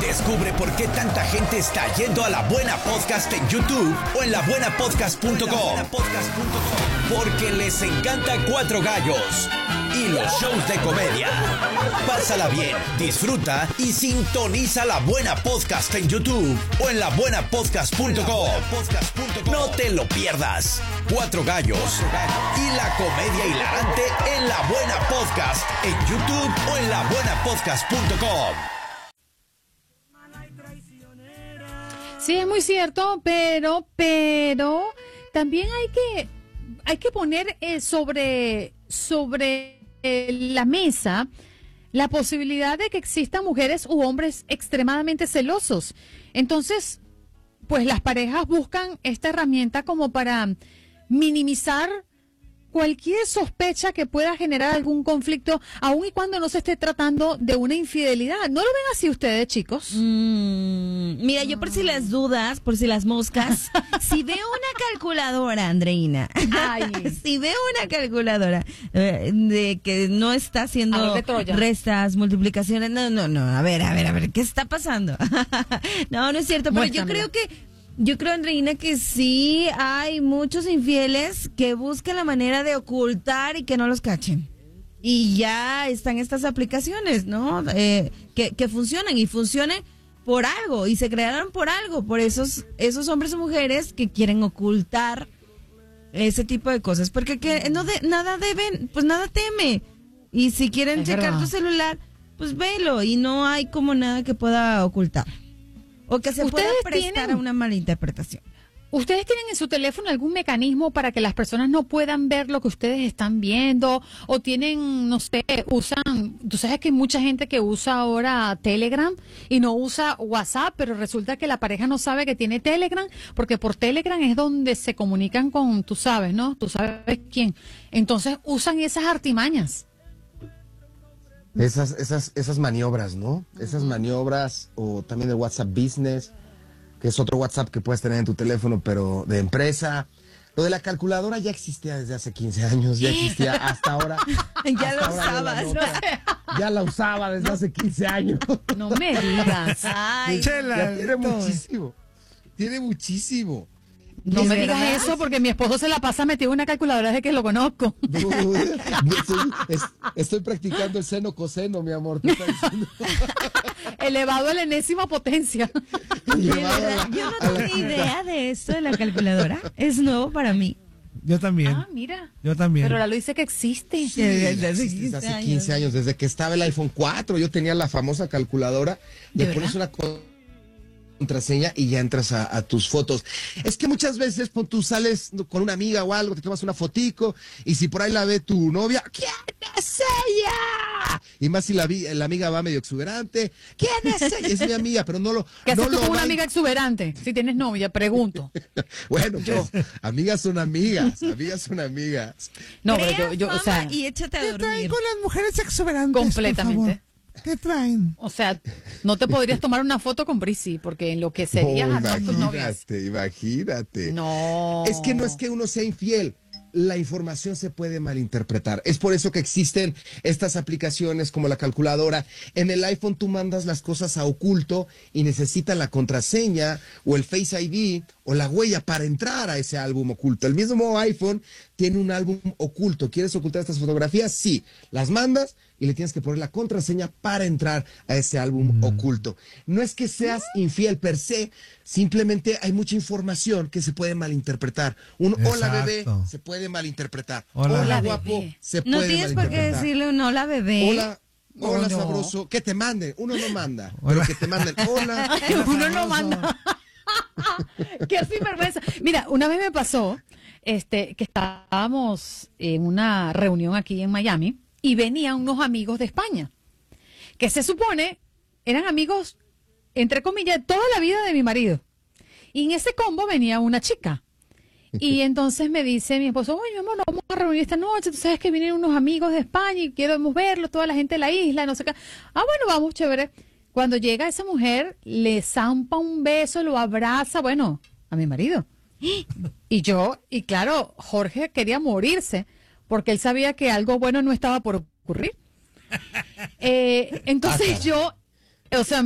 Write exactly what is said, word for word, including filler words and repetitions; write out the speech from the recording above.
Descubre por qué tanta gente está yendo a La Buena Podcast en YouTube o en la buena podcast punto com. Porque les encanta Cuatro Gallos y los shows de comedia. Pásala bien, disfruta y sintoniza La Buena Podcast en YouTube o en la buena podcast punto com. No te lo pierdas. Cuatro Gallos y la comedia hilarante en La Buena Podcast en YouTube o en la buena podcast punto com. Sí, es muy cierto, pero, pero también hay que, hay que poner eh, sobre, sobre eh, la mesa la posibilidad de que existan mujeres u hombres extremadamente celosos. Entonces, pues las parejas buscan esta herramienta como para minimizar cualquier sospecha que pueda generar algún conflicto, aun y cuando no se esté tratando de una infidelidad. ¿No lo ven así ustedes, chicos? Mm, mira, yo por si las dudas, por si las moscas, si veo una calculadora, Andreina, Ay. si veo una calculadora eh, de que no está haciendo restas, multiplicaciones, no, no, no, a ver, a ver, a ver, ¿qué está pasando? No, no es cierto, pero yo creo que Yo creo, Andreina, que sí hay muchos infieles que buscan la manera de ocultar y que no los cachen. Y ya están estas aplicaciones, ¿no? Eh, que, que funcionan y funcionan por algo y se crearon por algo, por esos, esos hombres o mujeres que quieren ocultar ese tipo de cosas. Porque que no de, nada deben, pues nada teme. Y si quieren Es checar verdad. tu celular, pues velo y no hay como nada que pueda ocultar. O que se pueda prestar tienen, a una malinterpretación. ¿Ustedes tienen en su teléfono algún mecanismo para que las personas no puedan ver lo que ustedes están viendo? ¿O tienen, no sé, usan, tú sabes que hay mucha gente que usa ahora Telegram y no usa WhatsApp, pero resulta que la pareja no sabe que tiene Telegram, porque por Telegram es donde se comunican con, tú sabes, ¿no? Tú sabes quién. Entonces usan esas artimañas. Esas, esas, esas maniobras, ¿no? Esas maniobras, o también el WhatsApp Business, que es otro WhatsApp que puedes tener en tu teléfono, pero de empresa. Lo de la calculadora ya existía desde hace quince años, ya existía hasta ahora. Ya hasta lo ahora usabas. no la nota. Ya la usaba desde hace quince años. No me digas. Ay, Ya tiene muchísimo. Tiene muchísimo. No ¿Es me verdad? digas eso porque mi esposo se la pasa metido en una calculadora desde que lo conozco. Estoy, es- estoy practicando el seno coseno, mi amor. ¿Qué estás diciendo? Elevado a la enésima potencia. de Llevado a verdad, la- yo no a la- tenía idea de esto de la calculadora. Es nuevo para mí. Yo también. Ah, mira. Yo también. Pero Lalo dice que existe. Sí, desde hace quince años, desde que estaba el iPhone cuatro, yo tenía la famosa calculadora, le ¿De pones verdad? una contraseña y ya entras a, a tus fotos. Es que muchas veces pues, tú sales con una amiga o algo, te tomas una fotico y si por ahí la ve tu novia, ¿quién es ella? Y más si la, vi- la amiga va medio exuberante, ¿quién es ella? Es mi amiga, pero no lo... ¿Qué no haces tú lo con una va- amiga exuberante? Si tienes novia, pregunto. Bueno, pues, amigas son amigas, amigas son amigas. No, Crea pero yo, yo o fama sea, y échate a ¿Qué traen dormir. con las mujeres exuberantes? Completamente. por favor? ¿Qué traen? o sea, no te podrías tomar una foto con Brisi porque enloquecerías Oh, a todas tus novias. imagínate, imagínate. No. Es que no es que uno sea infiel, la información se puede malinterpretar. Es por eso que existen estas aplicaciones como la calculadora. En el iPhone tú mandas las cosas a oculto y necesitas la contraseña o el Face I D o la huella para entrar a ese álbum oculto. El mismo iPhone tiene un álbum oculto. ¿Quieres ocultar estas fotografías? Sí, las mandas y le tienes que poner la contraseña para entrar a ese álbum oculto. No es que seas infiel per se, simplemente hay mucha información que se puede malinterpretar. Un hola bebé Exacto. se puede malinterpretar. Hola. Hola, Hola, guapo bebé. se No puede tienes por qué malinterpretar. decirle un hola bebé. Hola, hola No, no. sabroso. Que te manden. Uno no manda, Hola. pero que te manden. Hola. Uno no manda. Qué sinvergüenza. Mira, una vez me pasó este, que estábamos en una reunión aquí en Miami y venían unos amigos de España, que se supone eran amigos, entre comillas, toda la vida de mi marido. Y en ese combo venía una chica. Y entonces me dice mi esposo, oye, mi amor, nos vamos a reunir esta noche, tú sabes que vienen unos amigos de España y queremos verlos, toda la gente de la isla, no sé qué. Ah, bueno, vamos, chévere. Cuando llega esa mujer, le zampa un beso, lo abraza, bueno, a mi marido. Y yo, y claro, Jorge quería morirse, porque él sabía que algo bueno no estaba por ocurrir. Eh, entonces yo, o sea,